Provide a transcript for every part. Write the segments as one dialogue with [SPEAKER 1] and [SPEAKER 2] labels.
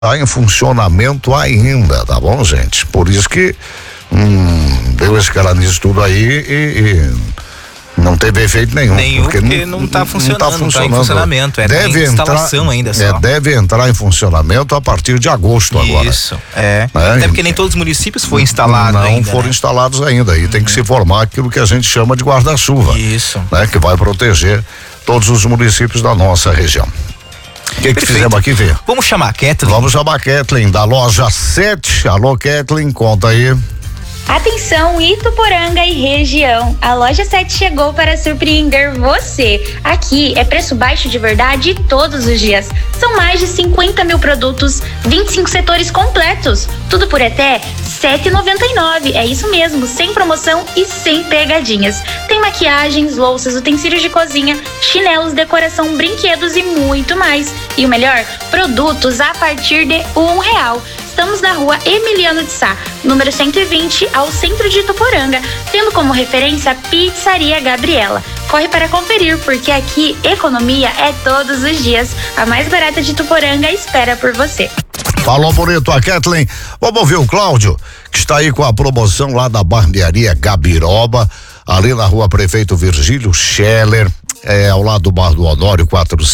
[SPEAKER 1] tá em funcionamento ainda, tá bom, gente? Por isso que deu esse cara nisso tudo aí e não teve efeito nenhum.
[SPEAKER 2] Porque não tá funcionando, não tá em funcionamento.
[SPEAKER 1] Deve
[SPEAKER 2] instalação ainda só.
[SPEAKER 1] Deve entrar em funcionamento a partir de agosto agora.
[SPEAKER 2] Isso, até porque nem todos os municípios foram instalados ainda.
[SPEAKER 1] Não foram instalados ainda. E tem que se formar aquilo que a gente chama de guarda-chuva.
[SPEAKER 2] Isso.
[SPEAKER 1] Né? Que vai proteger todos os municípios da nossa região. O que fizemos aqui, Vê?
[SPEAKER 2] Vamos chamar a Kathleen.
[SPEAKER 1] Vamos chamar a Kathleen, da loja 7. Alô, Kathleen, conta aí.
[SPEAKER 3] Atenção, Ituporanga e região. A loja 7 chegou para surpreender você. Aqui é preço baixo de verdade todos os dias. São mais de 50 mil produtos, 25 setores completos. Tudo por até R$ 7,99. É isso mesmo, sem promoção e sem pegadinhas. Tem maquiagens, louças, utensílios de cozinha, chinelos, decoração, brinquedos e muito mais. E o melhor, produtos a partir de R$1. Estamos na rua Emiliano de Sá, número 120, ao centro de Ituporanga, tendo como referência a Pizzaria Gabriela. Corre para conferir, porque aqui economia é todos os dias. A mais barata de Ituporanga espera por você.
[SPEAKER 1] Falou bonito a Kathleen. Vamos ouvir o Cláudio, que está aí com a promoção lá da Barbearia Gabiroba, ali na rua Prefeito Virgílio Scheller. Ao lado do Bar do Honório,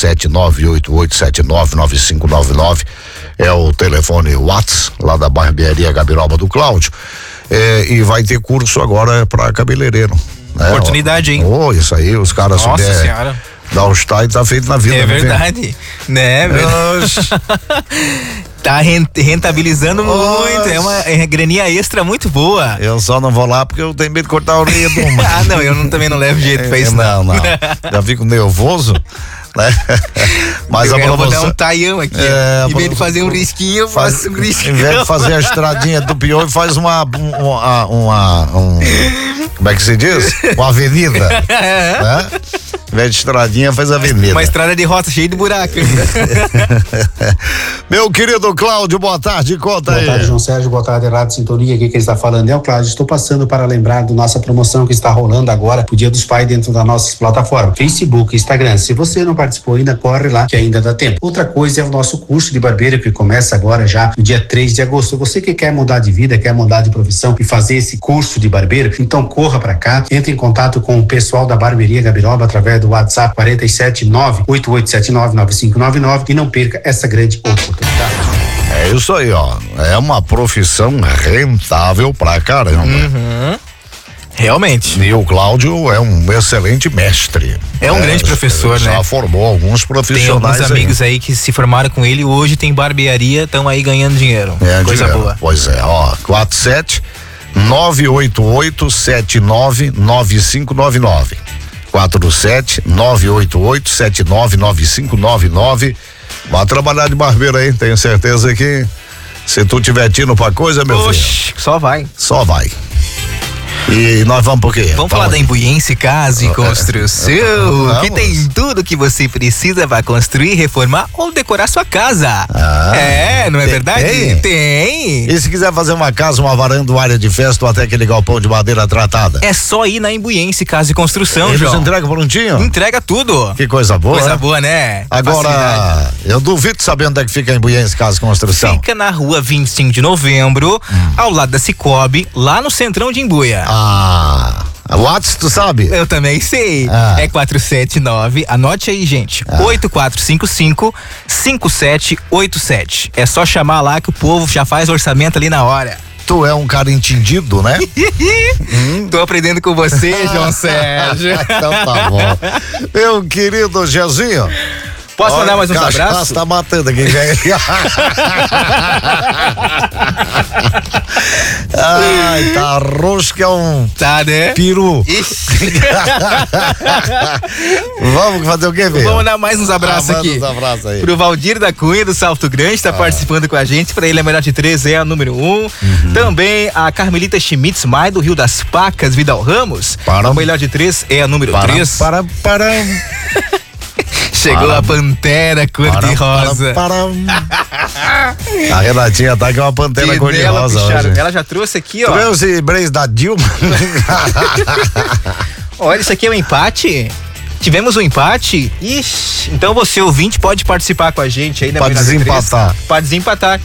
[SPEAKER 1] 47988799599 é o telefone WhatsApp lá da Barbearia Gabiroba do Cláudio. E vai ter curso agora para cabeleireiro. Né?
[SPEAKER 2] Oportunidade, hein?
[SPEAKER 1] Isso aí, os caras
[SPEAKER 2] Senhora.
[SPEAKER 1] Dá o style, tá feito na vida.
[SPEAKER 2] É verdade, né? Tá rentabilizando muito, é uma graninha extra muito boa.
[SPEAKER 1] Eu só não vou lá porque eu tenho medo de cortar a orelha do homem.
[SPEAKER 2] Não, eu também não levo jeito pra isso.
[SPEAKER 1] Não. Já fico nervoso, né? Mas
[SPEAKER 2] eu vou dar um taião aqui. Em vez de fazer um risquinho, eu faço um risquinho.
[SPEAKER 1] Em vez de fazer a estradinha do pior, faz como é que se diz? Uma avenida. Né? Em vez de estradinha, faz avenida.
[SPEAKER 2] Uma estrada de rota cheia de buraco.
[SPEAKER 1] Meu querido Cláudio, boa tarde, conta aí.
[SPEAKER 4] Boa tarde, João Sérgio, boa tarde, Rádio Sintonia, aqui quem está falando é o Cláudio. Estou passando para lembrar da nossa promoção que está rolando agora, o Dia dos Pais, dentro da nossa plataforma, Facebook, Instagram. Se você não participou ainda, corre lá, que ainda dá tempo. Outra coisa é o nosso curso de barbeiro, que começa agora já no dia 3 de agosto. Você que quer mudar de vida, quer mudar de profissão e fazer esse curso de barbeiro, então corra para cá, entre em contato com o pessoal da Barbearia Gabiroba através do WhatsApp 47988799599 e não perca essa grande oportunidade.
[SPEAKER 1] É isso aí, ó. É uma profissão rentável pra caramba.
[SPEAKER 2] Realmente.
[SPEAKER 1] E o Cláudio é um excelente mestre.
[SPEAKER 2] É um grande professor, né?
[SPEAKER 1] Já formou alguns profissionais.
[SPEAKER 2] Tem alguns amigos aí que se formaram com ele, hoje tem barbearia, estão aí ganhando dinheiro. Coisa boa.
[SPEAKER 1] Pois é, ó, 47988799599. 47988799599. Vai trabalhar de barbeiro aí, tenho certeza que se tu tiver tino pra coisa, meu filho.
[SPEAKER 2] Só vai.
[SPEAKER 1] E nós vamos por quê?
[SPEAKER 2] Vamos falar da Imbuiense Casa e Construção, que tem tudo que você precisa para construir, reformar ou decorar sua casa. Não é verdade? Tem.
[SPEAKER 1] E se quiser fazer uma casa, uma varanda, uma área de festa ou até aquele galpão de madeira tratada?
[SPEAKER 2] É só ir na Imbuiense Casa e Construção,
[SPEAKER 1] Eles
[SPEAKER 2] João.
[SPEAKER 1] entregam prontinho?
[SPEAKER 2] Entrega tudo.
[SPEAKER 1] Que coisa boa.
[SPEAKER 2] Coisa boa, né?
[SPEAKER 1] Agora,
[SPEAKER 2] Facilidade.
[SPEAKER 1] eu duvido saber onde é que fica a Imbuiense Casa e Construção.
[SPEAKER 2] Fica na rua 25 de novembro, ao lado da Cicobi, lá no centrão de Imbuia.
[SPEAKER 1] O WhatsApp, tu sabe?
[SPEAKER 2] Eu também sei. É 479, anote aí, gente. 8455-5787. É só chamar lá que o povo já faz orçamento ali na hora.
[SPEAKER 1] Tu é um cara entendido, né?
[SPEAKER 2] Tô aprendendo com você, João Sérgio.
[SPEAKER 1] Então tá bom. Meu querido Jezinho.
[SPEAKER 2] Posso mandar mais uns abraços?
[SPEAKER 1] Tá matando aqui, velho. Ai, tá roxo que é um
[SPEAKER 2] né?
[SPEAKER 1] peru. Vamos fazer o quê, velho?
[SPEAKER 2] Vamos dar mais uns abraços aqui.
[SPEAKER 1] Uns abraços aí.
[SPEAKER 2] Pro Valdir da Cunha, do Salto Grande, tá participando com a gente. Pra ele, a melhor de 3 é a número 1. Também a Carmelita Schmitz Mai, do Rio das Pacas, Vidal Ramos. A melhor de 3 é a número 3. Chegou a pantera cor-de-rosa.
[SPEAKER 1] A Renatinha tá com uma pantera cor-de-rosa hoje.
[SPEAKER 2] Ela já trouxe aqui, ó.
[SPEAKER 1] Trouxe braço da Dilma.
[SPEAKER 2] Olha, isso aqui é um empate. Tivemos um empate. Ixi, então você, ouvinte, pode participar com a gente aí na
[SPEAKER 1] Pode desempatar.
[SPEAKER 2] Pode desempatar.